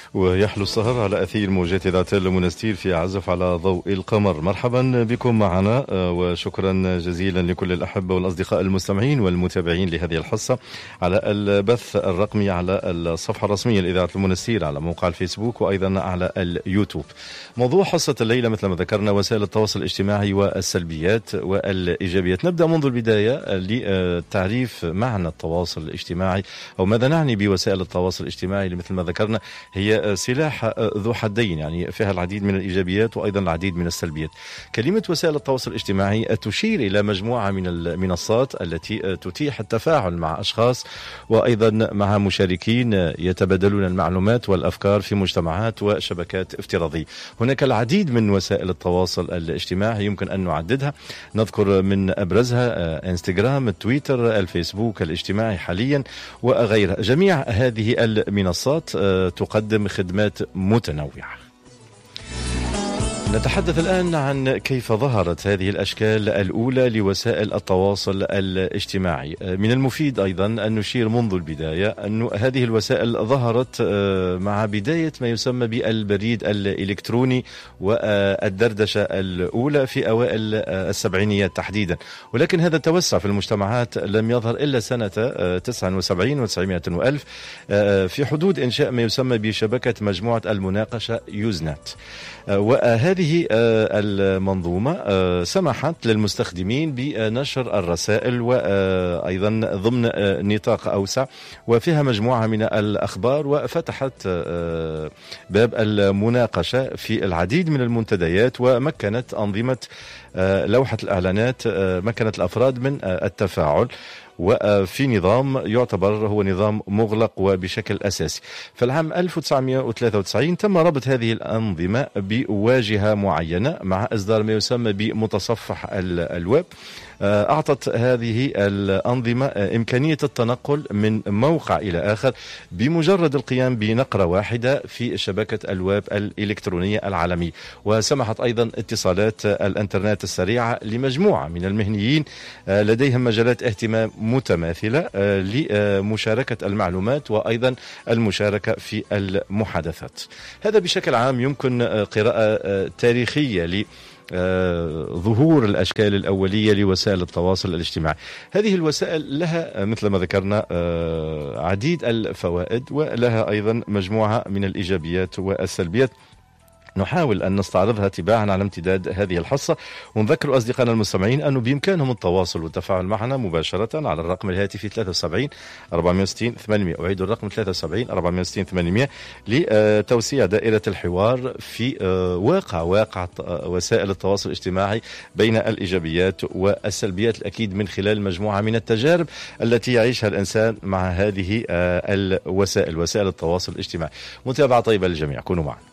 ويحلو السهر على أثير موجات إذاعة المنستير في عزف على ضوء القمر. مرحبا بكم معنا وشكرا جزيلا لكل الأحبة والأصدقاء المستمعين والمتابعين لهذه الحصة على البث الرقمي على الصفحة الرسمية لإذاعة المنستير على موقع الفيسبوك وأيضا على اليوتيوب. موضوع حصة الليلة مثل ما ذكرنا وسائل التواصل الاجتماعي والسلبيات والإيجابيات. نبدأ منذ البداية لتعريف معنى التواصل الاجتماعي أو ماذا نعني بوسائل التواصل الاجتماعي. مثل ما ذكرنا هي سلاح ذو حدين، يعني فيها العديد من الإيجابيات وأيضا العديد من السلبيات. كلمة وسائل التواصل الاجتماعي تشير إلى مجموعة من المنصات التي تتيح التفاعل مع أشخاص وأيضا مع مشاركين يتبادلون المعلومات والأفكار في مجتمعات وشبكات افتراضية. هناك العديد من وسائل التواصل الاجتماعي يمكن أن نعددها، نذكر من أبرزها انستغرام، تويتر، الفيسبوك الاجتماعي حاليا وغيرها. جميع هذه المنصات تقدم خدمات متنوعة. نتحدث الآن عن كيف ظهرت هذه الأشكال الأولى لوسائل التواصل الاجتماعي. من المفيد أيضا أن نشير منذ البداية أن هذه الوسائل ظهرت مع بداية ما يسمى بالبريد الإلكتروني والدردشة الأولى في أوائل السبعينيات تحديدا، ولكن هذا توسع في المجتمعات لم يظهر إلا سنة 79 و900 وألف في حدود إنشاء ما يسمى بشبكة مجموعة المناقشة يوزنت. وهذه المنظومة سمحت للمستخدمين بنشر الرسائل وأيضا ضمن نطاق أوسع وفيها مجموعة من الأخبار، وفتحت باب المناقشة في العديد من المنتديات، ومكنت أنظمة لوحة الإعلانات مكنت الأفراد من التفاعل وفي نظام يعتبر هو نظام مغلق وبشكل أساسي. فالعام 1993 تم ربط هذه الأنظمة بواجهة معينة مع إصدار ما يسمى بمتصفح الويب. أعطت هذه الأنظمة إمكانية التنقل من موقع إلى آخر بمجرد القيام بنقرة واحدة في شبكة الويب الإلكترونية العالمية، وسمحت أيضا اتصالات الانترنت السريعة لمجموعة من المهنيين لديهم مجالات اهتمام متماثلة لمشاركة المعلومات وأيضا المشاركة في المحادثات. هذا بشكل عام يمكن قراءة تاريخية ظهور الأشكال الأولية لوسائل التواصل الاجتماعي. هذه الوسائل لها مثل ما ذكرنا عديد الفوائد ولها أيضا مجموعة من الإيجابيات والسلبيات، نحاول أن نستعرضها تباعا على امتداد هذه الحصة، ونذكر أصدقائنا المستمعين أنه بإمكانهم التواصل والتفاعل معنا مباشرة على الرقم الهاتفي 73 460 800. أعيد الرقم 73 460 800 لتوسيع دائرة الحوار في واقع وسائل التواصل الاجتماعي بين الإيجابيات والسلبيات، الأكيد من خلال مجموعة من التجارب التي يعيشها الإنسان مع هذه الوسائل، وسائل التواصل الاجتماعي. متابعة طيبة للجميع، كونوا معنا.